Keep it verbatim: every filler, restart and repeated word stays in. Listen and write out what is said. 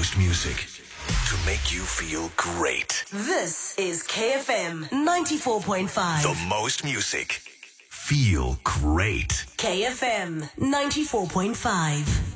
most music to make you feel great. This is K F M ninety-four point five. The most music. Feel great. K F M ninety-four point five.